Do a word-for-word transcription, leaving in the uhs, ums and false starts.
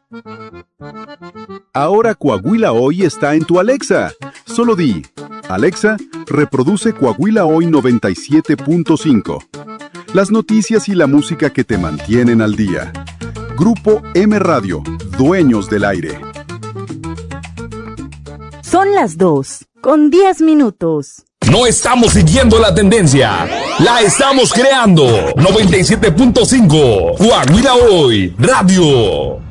Ahora Coahuila Hoy está en tu Alexa. Solo di, Alexa, reproduce Coahuila Hoy noventa y siete punto cinco. Las noticias y la música que te mantienen al día. Grupo M Radio, dueños del aire. Son las dos, con diez minutos. No estamos siguiendo la tendencia, la estamos creando. noventa y siete punto cinco, Coahuila Hoy, Radio.